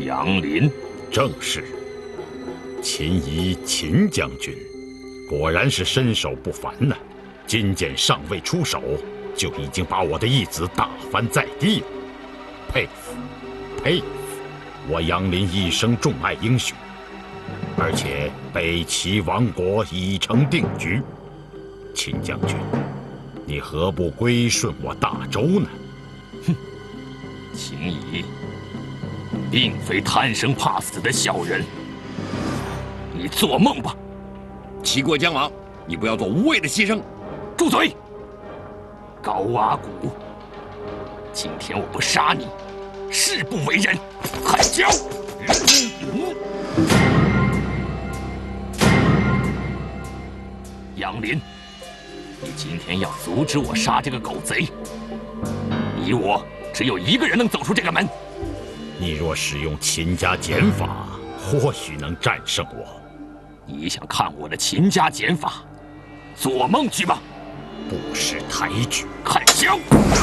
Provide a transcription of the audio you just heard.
杨林， 正是。秦仪秦将军，果然是身手不凡呢。金简尚未出手，就已经把我的义子打翻在地了，佩服，佩服！我杨林一生重爱英雄，而且北齐亡国已成定局。秦将军，你何不归顺我大周呢？ 哼，秦仪并非贪生怕死的小人，你做梦吧！ 齐国将亡，你不要做无谓的牺牲。 住嘴！高阿骨，今天我不杀你，誓不为人。汉椒，杨林，你今天要阻止我杀这个狗贼，你我只有一个人能走出这个门。 你若使用秦家剪法，或许能战胜我。 你想看我的秦家剪法？做梦去吧！ 不识抬举， 看枪！